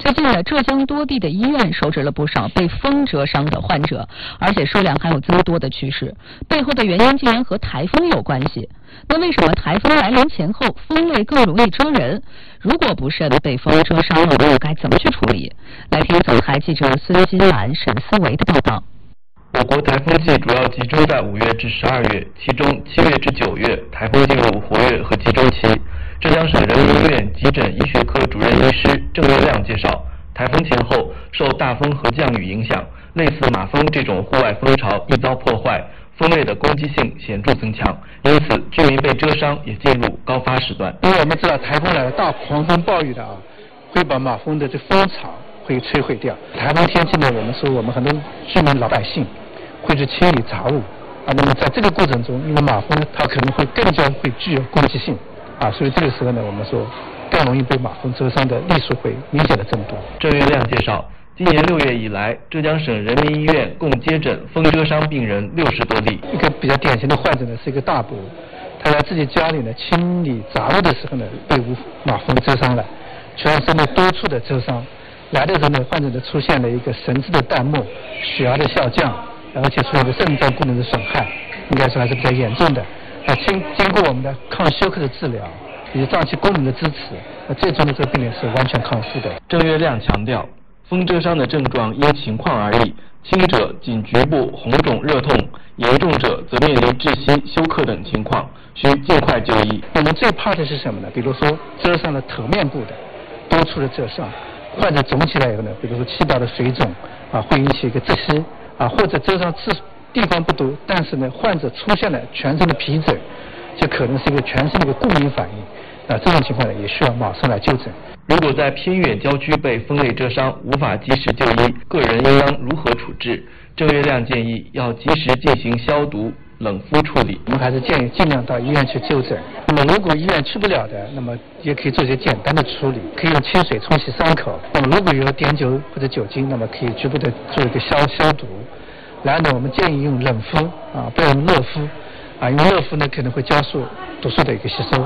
最近呢，浙江多地的医院收治了不少被风蛰伤的患者，而且数量还有增多的趋势。背后的原因竟然和台风有关系。那为什么台风来临前后，风类更容易蛰人？如果不慎被风蛰伤了，又该怎么去处理？来听总台记者孙金兰、沈思维的报道。 我国台风季主要集中在5月至12月，其中7月至9月，台风进入活跃和集中期。浙江省人民医院急诊医学科主任医师郑月亮介绍，台风前后受大风和降雨影响，类似马蜂这种户外蜂巢易遭破坏，蜂类的攻击性显著增强，因此居民被蛰伤也进入高发时段。 因为我们知道台风来了，大狂风暴雨的会把马蜂的这蜂巢会摧毁掉。台风天气呢，我们说我们很多居民老百姓会去清理杂物那么在这个过程中，因为马蜂它可能会更加会具有攻击性所以这个时候呢，我们说更容易被马蜂蛰伤的例数会明显的增多。 郑月亮介绍，今年6月以来，浙江省人民医院共接诊风蛰伤病人60多例。 一个比较典型的患者呢，是一个大伯，他在自己家里呢清理杂物的时候呢，被马蜂蛰伤了，全身的多处的蛰伤。来的时候呢，患者呢出现了一个神志的淡漠、血压的下降，而且出现了肾脏功能的损害，应该说还是比较严重的。经过我们的抗休克的治疗以及脏器功能的支持，最终的这个病人是完全康复的。 郑月亮强调，风蛰伤的症状因情况而异，轻者仅局部红肿热痛，严重者则面临窒息、休克等情况，需尽快就医。 我们最怕的是什么呢？比如说蛰伤了头面部的多处的蛰伤，患者肿起来以后呢，比如说气道的水肿会引起一个窒息或者蛰伤地方不多，但是呢，患者出现了全身的皮疹，就可能是一个全身的一个过敏反应这种情况呢，也需要马上来就诊。 如果在偏远郊区被风类蛰伤，无法及时就医，个人应当如何处置？郑月亮建议要及时进行消毒、冷敷处理。 我们还是建议尽量到医院去就诊。那么如果医院去不了的，那么也可以做一些简单的处理，可以用清水冲洗伤口。那么如果有碘酒或者酒精，那么可以局部的做一个消毒。然后呢，我们建议用冷敷不要用热敷因为热敷呢可能会加速毒素的一个吸收。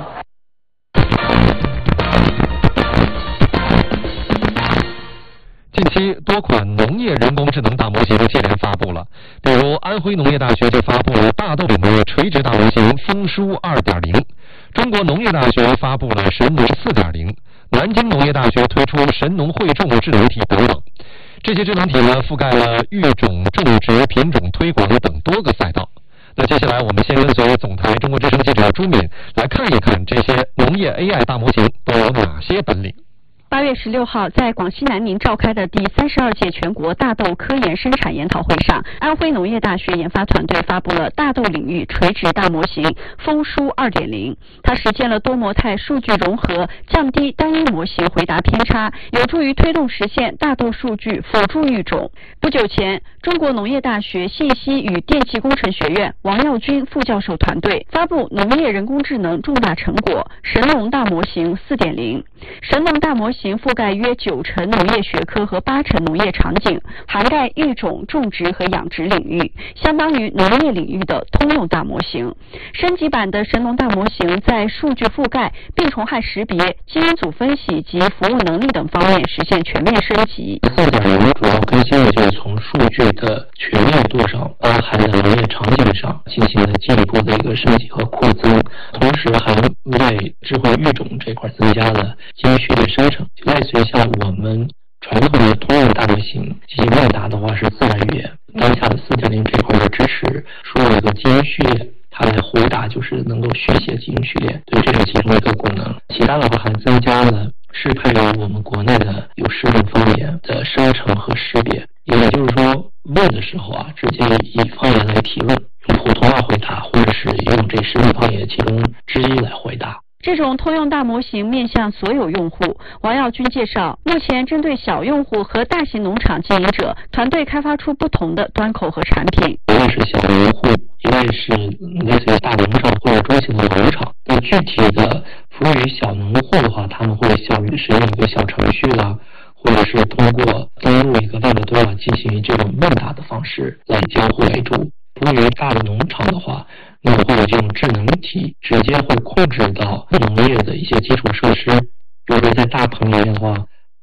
近期多款农业人工智能大模型接连发布了，比如安徽农业大学就发布了大豆领的垂直大模型丰舒 2.0， 中国农业大学发布了神农 4.0， 南京农业大学推出神农汇种智能体等等。这些智能体呢，覆盖了育种、种植、品种推广等多个赛道。那接下来我们先跟随总台中国之声记者朱敏来看一看这些农业 AI 大模型都有哪些本领。 8月16号，在广西南宁召开的第32届全国大豆科研生产研讨会上，安徽农业大学研发团队发布了大豆领域垂直大模型丰舒 2.0， 它实现了多模态数据融合，降低单一模型回答偏差，有助于推动实现大豆数据辅助育种。不久前，中国农业大学信息与电气工程学院王耀军副教授团队发布农业人工智能重大成果神农大模型 4.0。 神农大模型覆盖约90%农业学科和80%农业场景，涵盖育种、种植和养殖领域，相当于农业领域的通用大模型。升级版的神农大模型在数据覆盖、病虫害识别、基因组分析及服务能力等方面实现全面升级。 4.0主要更新的就是从数据的全面度上，包含了农业场景上进行了进一步的一个升级和扩增，同时还为智慧育种这块增加了基因序列生成，类似于像我们传统的通用大模型进行问答的话是自然语言，当下的4.0这块的支持输入一个基因序列，它来回答就是能够续写基因序列，对，这是其中一个功能。其他的话还增加了适配于我们国内的有10种方言的生成和识别，也就是说问的时候直接以方言来提问，用普通话回答，或者是用这10种方言其中之一来回答。 这种通用大模型面向所有用户。王耀军介绍，目前针对小用户和大型农场经营者，团队开发出不同的端口和产品。 一位是小农户，一位是类似于大农场或者中型的农场。那具体的服务于小农户的话，他们会使用一个小程序或者是通过登录一个万能对话进行这种问答的方式来交互为主。服务于大的农场的话，那么会有这种智能体直接会控制到农业的一些基础设施，比如说在大棚里面的话，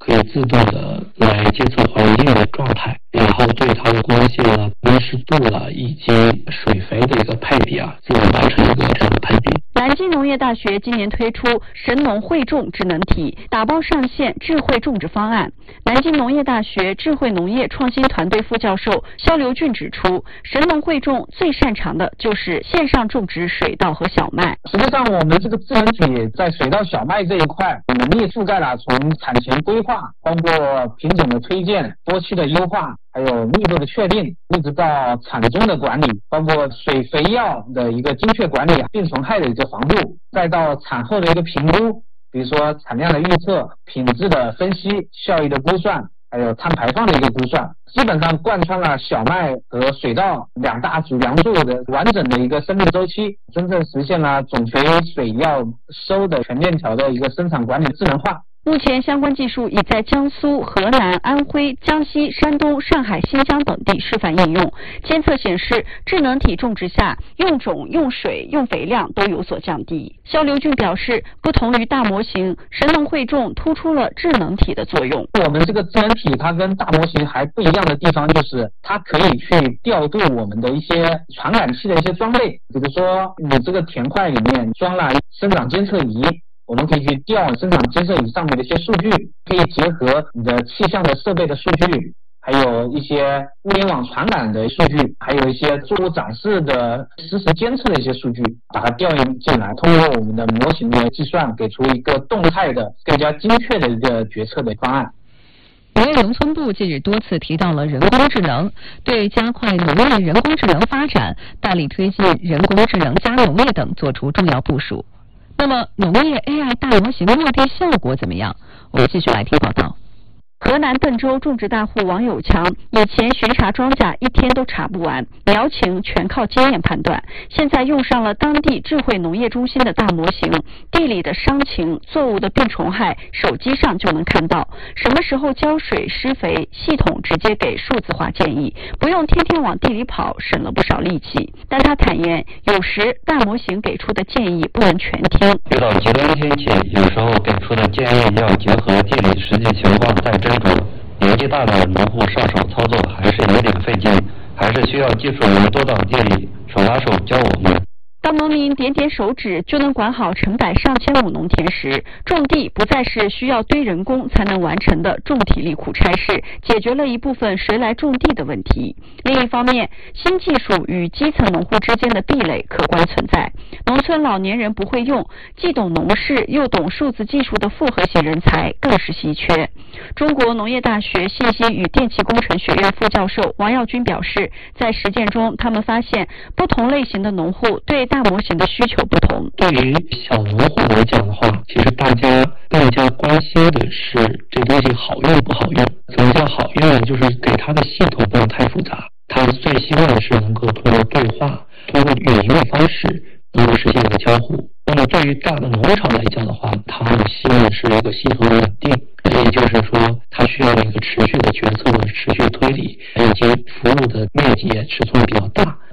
可以自动的来监测环境的状态，然后对它的光线啊、温湿度啊以及水肥的一个配比啊，自动完成一个这样的配比。 南京农业大学今年推出神农汇种智能体打包上线智慧种植方案。南京农业大学智慧农业创新团队副教授肖刘俊指出，神农汇种最擅长的就是线上种植水稻和小麦。 实际上，我们这个智能体在水稻、小麦这一块能力覆盖了从产前规划，包括品种的推荐、多期的优化，还有密度的确定，一直到产中的管理，包括水肥药的一个精确管理、病虫害的一个防护，再到产后的一个评估，比如说产量的预测、品质的分析、效益的估算，还有碳排放的一个估算，基本上贯穿了小麦和水稻两大主梁柱的完整的一个生命周期，真正实现了种肥水药收的全链条的一个生产管理智能化。 目前相关技术已在江苏、河南、安徽、江西、山东、上海、新疆等地示范应用。监测显示，智能体种植下用种、用水、用肥量都有所降低。肖刘俊表示，不同于大模型，神农汇种突出了智能体的作用。 我们这个智能体它跟大模型还不一样的地方，就是它可以去调度我们的一些传感器的一些装备，比如说你这个田块里面装了生长监测仪，我们可以去调生长监测仪上面的一些数据，可以结合你的气象的设备的数据，还有一些物联网传感的数据，还有一些作物长势的实时监测的一些数据，把它调用进来，通过我们的模型的计算，给出一个动态的、更加精确的一个决策的方案。 农业农村部近日多次提到了人工智能，对加快农业人工智能发展、大力推进人工智能加农业等做出重要部署。那么，农业 AI 大模型落地效果怎么样？我们继续来听报道。 河南邓州种植大户王有强以前巡查庄稼一天都查不完，苗情全靠经验判断，现在用上了当地智慧农业中心的大模型，地里的伤情、作物的病虫害，手机上就能看到，什么时候浇水施肥，系统直接给数字化建议，不用天天往地里跑，省了不少力气。但他坦言，有时大模型给出的建议不能全听， 遇到极端天气，有时候给出的建议要结合地理实际情况再斟酌，年纪大的农户上手操作还是有点费劲，还是需要技术人多到地里手拉手教我们。 当农民点点手指就能管好成百上千亩农田时，种地不再是需要堆人工才能完成的重体力苦差事，解决了一部分谁来种地的问题。另一方面，新技术与基层农户之间的壁垒客观存在，农村老年人不会用，既懂农事又懂数字技术的复合型人才更是稀缺。中国农业大学信息与电气工程学院副教授王耀军表示，在实践中他们发现不同类型的农户对大模型的需求不同。 对于小农户来讲的话，其实大家更加关心的是这东西好用不好用。怎么叫好用呢？就是给它的系统不要太复杂，他最希望的是能够通过对话、通过语音的方式能够实现一个交互。那么对于大的农场来讲的话，他们希望是一个系统稳定，也就是说它需要一个持续的决策或者持续推理，以及服务的面积也尺寸比较大。